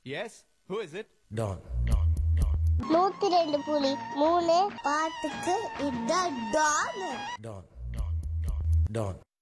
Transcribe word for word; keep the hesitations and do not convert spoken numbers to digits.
S, who is it? Don. நூத்தி ரெண்டு புலி மூணு பாட்டுக்கு இதான் டான். Don. Don.